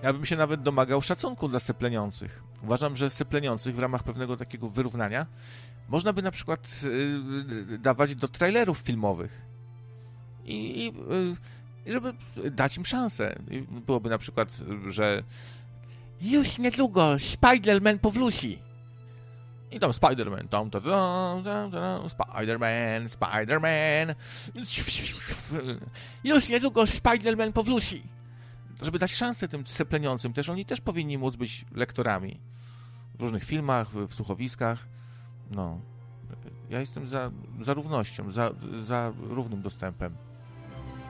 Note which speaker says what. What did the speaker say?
Speaker 1: Ja bym się nawet domagał szacunku dla sepleniących. Uważam, że sepleniących w ramach pewnego takiego wyrównania można by na przykład dawać do trailerów filmowych. I żeby dać im szansę. Byłoby na przykład, że już niedługo Spider-Man powróci. I tam Spider-Man, Spider-Man. Już niedługo Spider-Man powróci. Żeby dać szansę tym sepleniącym też, oni też powinni móc być lektorami. W różnych filmach, w słuchowiskach. No. Ja jestem za równością, za równym dostępem.